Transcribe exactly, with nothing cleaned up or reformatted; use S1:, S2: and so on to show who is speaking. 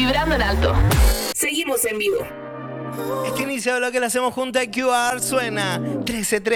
S1: Vibrando en alto. Seguimos en vivo.
S2: Este inicio de lo que lo hacemos junto a Q R suena trece trece.